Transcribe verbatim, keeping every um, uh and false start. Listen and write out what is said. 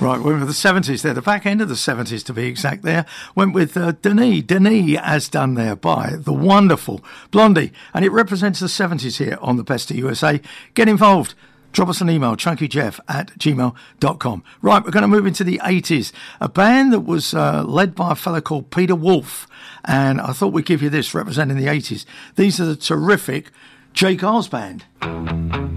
Right, we went with the seventies there, the back end of the seventies to be exact there. Went with uh, Denis, Denis as done there by the wonderful Blondie. And it represents the seventies here on the Best of U S A. Get involved. Drop us an email, chunkyjeff at gmail dot com. Right, we're going to move into the eighties. A band that was uh, led by a fellow called Peter Wolf. And I thought we'd give you this representing the eighties. These are the terrific J. Cars Band.